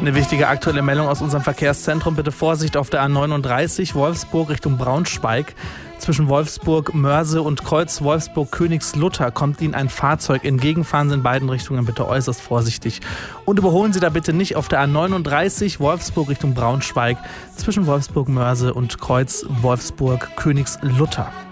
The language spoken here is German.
Eine wichtige aktuelle Meldung aus unserem Verkehrszentrum. Bitte Vorsicht auf der A39 Wolfsburg Richtung Braunschweig. Zwischen Wolfsburg, Mörse und Kreuz Wolfsburg-Königslutter kommt Ihnen ein Fahrzeug entgegen. Fahren Sie in beiden Richtungen bitte äußerst vorsichtig. Und überholen Sie da bitte nicht auf der A39 Wolfsburg Richtung Braunschweig. Zwischen Wolfsburg, Mörse und Kreuz Wolfsburg-Königslutter.